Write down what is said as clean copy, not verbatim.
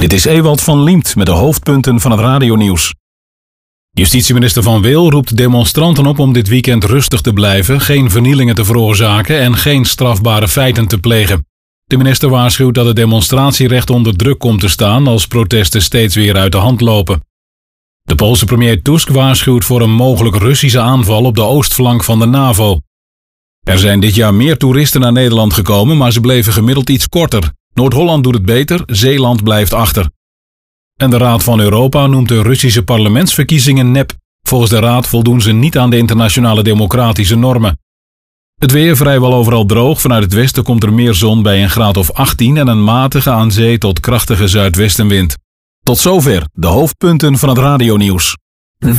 Dit is Ewald van Liemt met de hoofdpunten van het radionieuws. Justitieminister Van Wil roept demonstranten op om dit weekend rustig te blijven, geen vernielingen te veroorzaken en geen strafbare feiten te plegen. De minister waarschuwt dat het demonstratierecht onder druk komt te staan als protesten steeds weer uit de hand lopen. De Poolse premier Tusk waarschuwt voor een mogelijk Russische aanval op de oostflank van de NAVO. Er zijn dit jaar meer toeristen naar Nederland gekomen, maar ze bleven gemiddeld iets korter. Noord-Holland doet het beter, Zeeland blijft achter. En de Raad van Europa noemt de Russische parlementsverkiezingen nep. Volgens de Raad voldoen ze niet aan de internationale democratische normen. Het weer vrijwel overal droog. Vanuit het westen komt er meer zon bij een graad of 18 en een matige aan zee tot krachtige zuidwestenwind. Tot zover de hoofdpunten van het radionieuws.